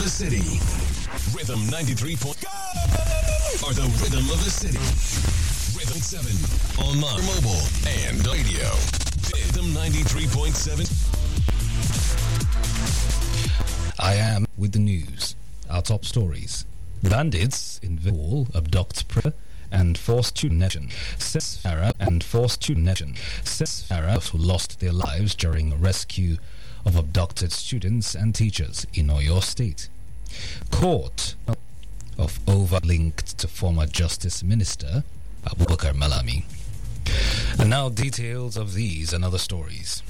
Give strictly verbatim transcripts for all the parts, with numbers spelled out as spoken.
the city. Rhythm ninety-three point are the rhythm of the city. Rhythm seven online, mobile, and radio. Rhythm ninety-three point seven. I am with the news. Our top stories. Bandits in Vauxhall abduct prisoner and forced to nation. Says Farah and forced to nation. Says Farah who lost their lives during a rescue of abducted students and teachers in Oyo State. Court of over linked to former Justice Minister Abubakar Malami. And now details of these and other stories.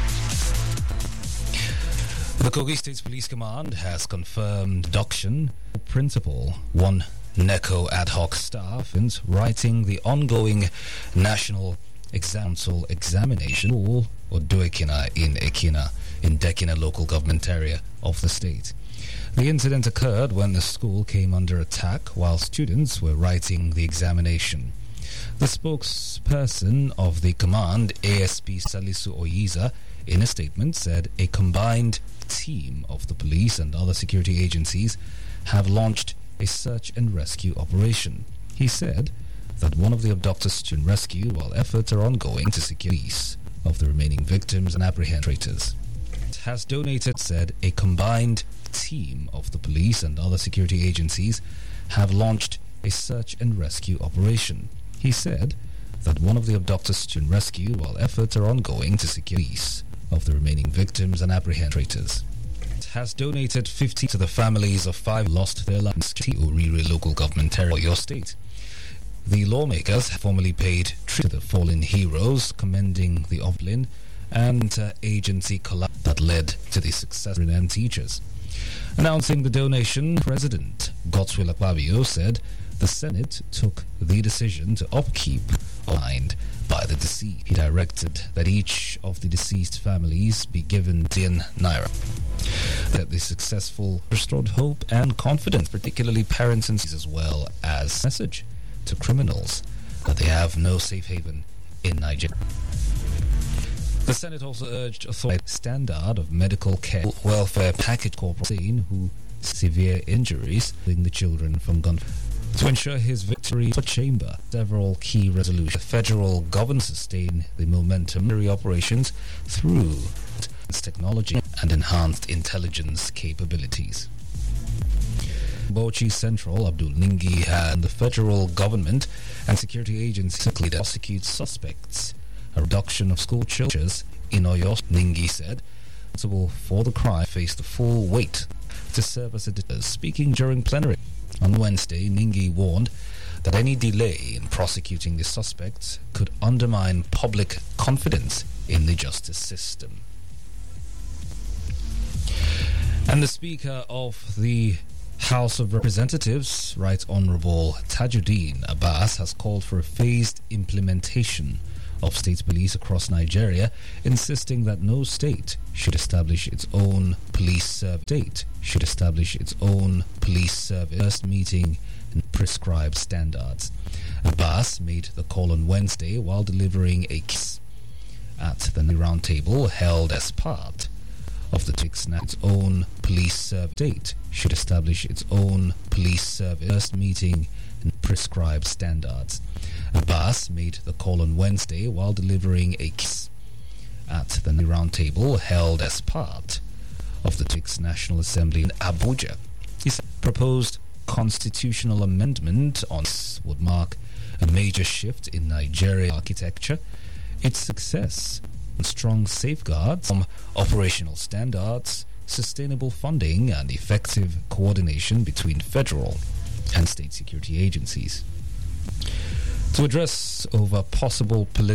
The Kogi State Police Command has confirmed abduction principal one NECO ad hoc staff in writing the ongoing National Council examination or Odoekina in Ekina in Dekina local government area of the state. The incident occurred when the school came under attack while students were writing the examination. The spokesperson of the command, A S P Salisu Oyiza, in a statement said a combined team of the police and other security agencies have launched a search and rescue operation. He said that one of the abductors has been rescued while efforts are ongoing to secure the release of the remaining victims and apprehend traitors. Has donated, said a combined team of the police and other security agencies have launched a search and rescue operation. He said that one of the abductors has been rescued while efforts are ongoing to secure the release of the remaining victims and apprehend traitors. Has donated fifty to the families of five lost their lives in Uriri local government area of your state. The lawmakers have formally paid tribute to the fallen heroes, commending the Oflin and uh, agency collapse that led to the success of renowned teachers. Announcing the donation, President Godswill Akpabio said the Senate took the decision to upkeep aligned by the deceased. He directed that each of the deceased families be given ten naira. That the successful restored hope and confidence, particularly parents and as well as message to criminals that they have no safe haven in Nigeria. The Senate also urged authorities standard of medical care welfare package corporation who severe injuries in the children from gun to ensure his victory for chamber. Several key resolutions. The federal government sustain the momentum of operations through technology and enhanced intelligence capabilities. Bauchi Central Abdul Ningi and the federal government and security agencies to prosecute suspects. A reduction of school children in Oyo, Ningi said, responsible for the crime faced the full weight to serve as editors. Speaking during plenary on Wednesday, Ningi warned that any delay in prosecuting the suspects could undermine public confidence in the justice system. And the Speaker of the House of Representatives, Right Honourable Tajuddin Abbas, has called for a phased implementation of state police across Nigeria, insisting that no state should establish its own police service. State should establish its own police service, first meeting and prescribed standards. Abbas made the call on Wednesday while delivering a kiss at the roundtable held as part of the T I C S its own police service. State should establish its own police service, first meeting and prescribed standards. Abbas made the call on Wednesday while delivering a kiss at the roundtable held as part of the T I C S National Assembly in Abuja. His proposed constitutional amendment on would mark a major shift in Nigeria architecture, its success, and strong safeguards from operational standards, sustainable funding, and effective coordination between federal and state security agencies. To address over possible political